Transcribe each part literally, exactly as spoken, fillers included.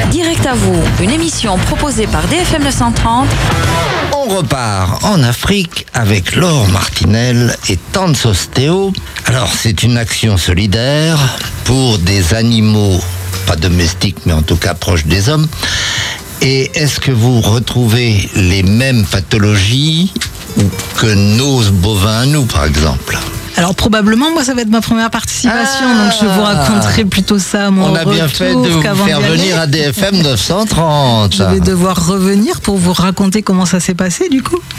Direct à vous, une émission proposée par D F M neuf cent trente. On repart en Afrique avec Laure Martinel et Tanz Ostéo. Alors, c'est une action solidaire pour des animaux, pas domestiques, mais en tout cas proches des hommes. Et est-ce que vous retrouvez les mêmes pathologies que nos bovins à nous, par exemple ? Alors probablement, moi ça va être ma première participation, ah, donc je vous raconterai plutôt ça à mon retour. On a bien fait de vous faire venir à D F M neuf cent trente. Je vais devoir revenir pour vous raconter comment ça s'est passé du coup.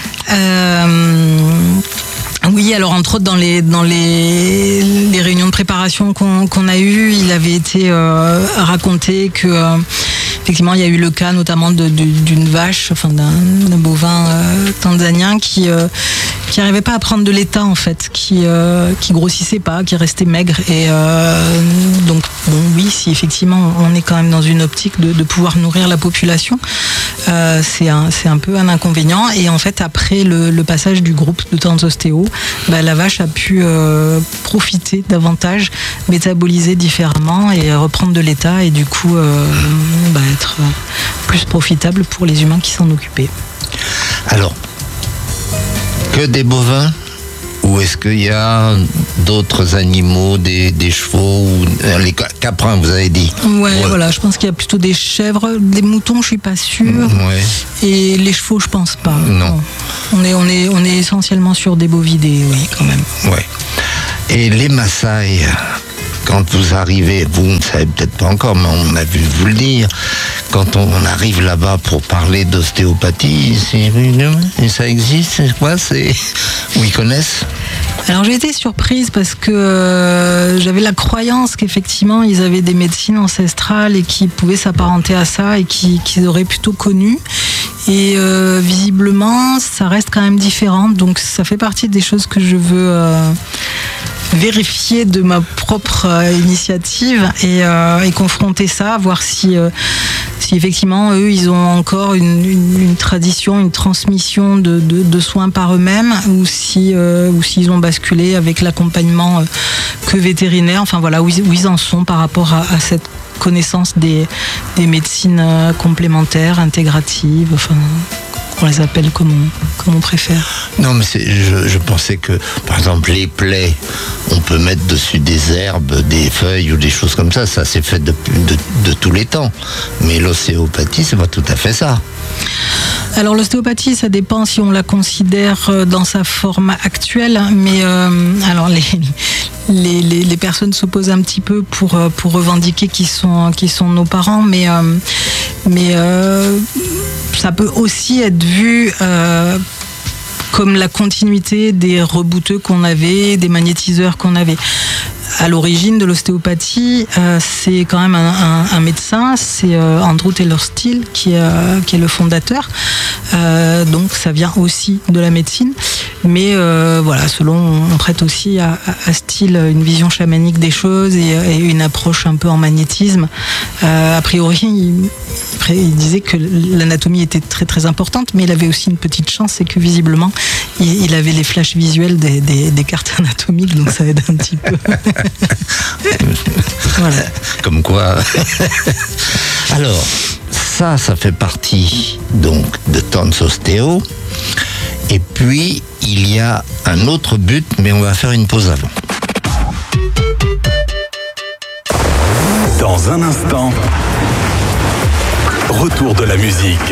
Euh... Oui, alors entre autres dans les dans les, les réunions de préparation qu'on, qu'on a eues, il avait été euh, raconté que euh, effectivement il y a eu le cas notamment de, de, d'une vache, enfin d'un, d'un bovin euh, tanzanien qui euh, qui n'arrivait pas à prendre de l'état en fait, qui euh, qui grossissait pas, qui restait maigre et euh, donc bon oui, si effectivement on est quand même dans une optique de, de pouvoir nourrir la population, euh, c'est un c'est un peu un inconvénient. Et en fait après le, le passage du groupe de Tanz Ostéo, bah, la vache a pu euh, profiter davantage, métaboliser différemment et reprendre de l'état et du coup euh, bah, être plus profitable pour les humains qui s'en occupaient. Alors, que des bovins ou est-ce qu'il y a d'autres animaux, des, des chevaux ou les caprins, vous avez dit? Ouais, ouais, voilà, je pense qu'il y a plutôt des chèvres, des moutons, je suis pas sûre. Ouais. Et les chevaux, je pense pas. Non. non. On est, on est, on est essentiellement sur des bovidés, oui, quand même. Ouais. Et les Maasai, quand vous arrivez, vous ne savez peut-être pas encore, mais on a vu vous le dire, quand on arrive là-bas pour parler d'ostéopathie, c'est, ça existe, c'est quoi, c'est, où ils connaissent? Alors j'ai été surprise parce que euh, j'avais la croyance qu'effectivement ils avaient des médecines ancestrales et qui pouvaient s'apparenter à ça et qui, qu'ils auraient plutôt connu. Et euh, visiblement ça reste quand même différent, donc ça fait partie des choses que je veux euh, vérifier de ma propre euh, initiative et, euh, et confronter ça, voir si, euh, si effectivement eux ils ont encore une, une, une tradition, une transmission de, de, de soins par eux-mêmes ou si euh, ou s'ils ont basculé avec l'accompagnement euh, que vétérinaire, enfin voilà où ils, où ils en sont par rapport à, à cette connaissance des, des médecines euh, complémentaires, intégratives, enfin on les appelle comme on, comme on préfère. Non, mais c'est, je, je pensais que, par exemple, les plaies, on peut mettre dessus des herbes, des feuilles ou des choses comme ça. Ça, c'est fait de, de, de tous les temps. Mais l'ostéopathie, c'est pas tout à fait ça. Alors l'ostéopathie, ça dépend si on la considère dans sa forme actuelle. Mais euh, alors les... Les, les, les personnes s'opposent un petit peu pour, pour revendiquer qu'ils sont, qu'ils sont nos parents, mais, euh, mais euh, ça peut aussi être vu euh, comme la continuité des rebouteux qu'on avait, des magnétiseurs qu'on avait. À l'origine de l'ostéopathie, euh, c'est quand même un, un, un médecin, c'est euh, Andrew Taylor Still qui, euh, qui est le fondateur. Euh, donc ça vient aussi de la médecine, mais euh, voilà, selon on prête aussi à, à, à Still une vision chamanique des choses et, et une approche un peu en magnétisme. Euh, a priori, il, il disait que l'anatomie était très très importante, mais il avait aussi une petite chance, c'est que visiblement il, il avait les flashs visuels des, des, des cartes anatomiques, donc ça aide un petit peu. Voilà. Comme quoi. Alors, ça, ça fait partie donc de Tanz Ostéo. Et puis, il y a un autre but, mais on va faire une pause avant. Dans un instant, retour de la musique.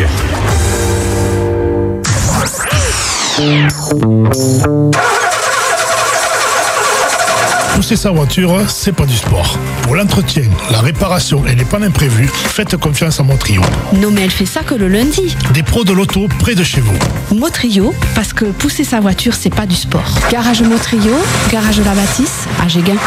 Pousser sa voiture, c'est pas du sport. Pour l'entretien, la réparation et les pannes imprévues, faites confiance à Motrio. Non mais elle fait ça que le lundi. Des pros de l'auto près de chez vous. Motrio, parce que pousser sa voiture, c'est pas du sport. Garage Motrio, garage de la Bâtisse, à Géguin.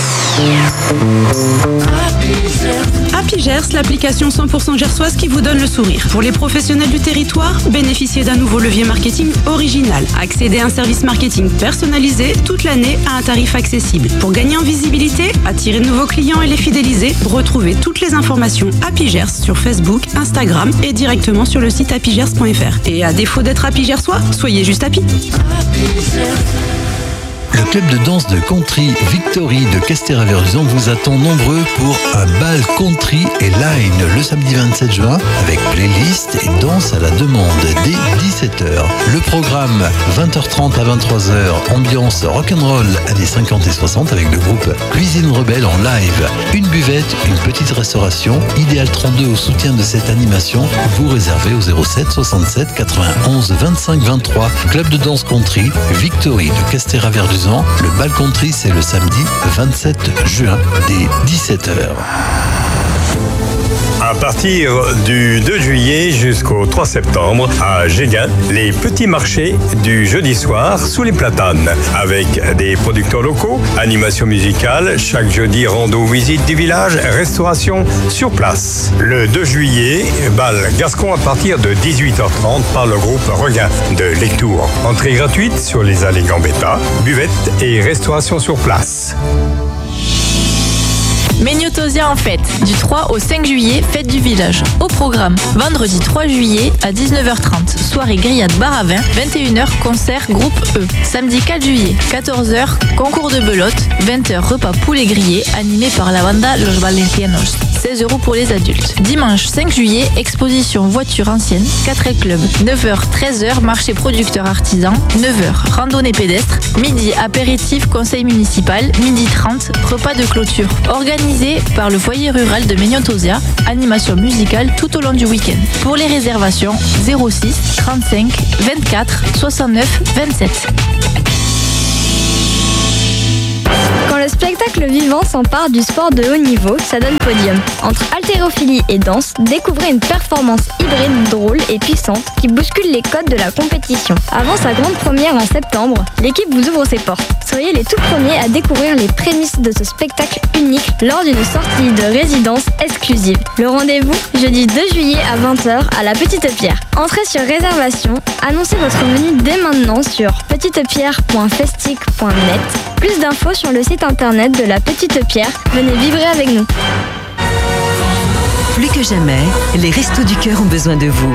Happy Gers, l'application cent pour cent gersoise qui vous donne le sourire. Pour les professionnels du territoire, bénéficiez d'un nouveau levier marketing original. Accédez à un service marketing personnalisé toute l'année à un tarif accessible. Pour gagner en visibilité, attirer de nouveaux clients et les fidéliser, retrouvez toutes les informations Happy Gers sur Facebook, Instagram et directement sur le site happy gers point f r. Et à défaut d'être Happy Gersois, soyez juste happy. Le club de danse de country Victory de Castéra-Verduzan vous attend nombreux pour un bal country et line le samedi vingt-sept juin avec playlist et danse à la demande dès dix-sept heures. Le programme vingt heures trente à vingt-trois heures, ambiance rock'n'roll années cinquante et soixante avec le groupe Cuisine Rebelle en live. Une buvette, une petite restauration. Idéal trente-deux au soutien de cette animation. Vous réservez au zéro sept soixante-sept quatre-vingt-onze vingt-cinq vingt-trois. Club de danse country Victory de Castéra-Verduzan. Le bal country, c'est le samedi vingt-sept juin dès dix-sept heures. À partir du deux juillet jusqu'au trois septembre, à Géguin, les petits marchés du jeudi soir sous les platanes, avec des producteurs locaux, animation musicale, chaque jeudi rando visite du village, restauration sur place. Le deux juillet, bal Gascon à partir de dix-huit heures trente par le groupe Regain de Lectoure. Entrée gratuite sur les allées Gambetta, buvette et restauration sur place. Méniotosia en fête, du trois au cinq juillet, fête du village. Au programme, vendredi trois juillet à dix-neuf heures trente, soirée grillade bar à vin, vingt et une heures, concert groupe E. Samedi quatre juillet, quatorze heures, concours de belote, vingt heures, repas poulet grillé, animé par la banda Los Valencianos. seize euros pour les adultes. Dimanche cinq juillet, exposition voiture ancienne, quatre L Club. neuf heures, treize heures, marché producteur artisan. neuf heures, randonnée pédestre. Midi, apéritif, conseil municipal. Midi trente, repas de clôture. Organisé par le foyer rural de Méniotosia. Animation musicale tout au long du week-end. Pour les réservations, zéro six trente-cinq vingt-quatre soixante-neuf vingt-sept. Quand le spectacle vivant s'empare du sport de haut niveau, ça donne podium. Entre haltérophilie et danse, découvrez une performance hybride drôle et puissante qui bouscule les codes de la compétition. Avant sa grande première en septembre, l'équipe vous ouvre ses portes. Soyez les tout premiers à découvrir les prémices de ce spectacle unique lors d'une sortie de résidence exclusive. Le rendez-vous, jeudi deux juillet à vingt heures à la Petite Pierre. Entrez sur réservation, annoncez votre venue dès maintenant sur petite pierre point festic point net. Plus d'infos sur le site internet de la Petite Pierre. Venez vibrer avec nous. Plus que jamais, les Restos du Cœur ont besoin de vous.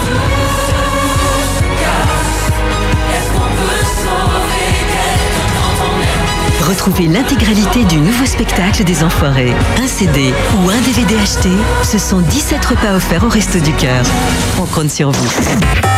Retrouvez l'intégralité du nouveau spectacle des Enfoirés. Un C D ou un D V D acheté, ce sont dix-sept repas offerts au Restos du Cœur. On compte sur vous.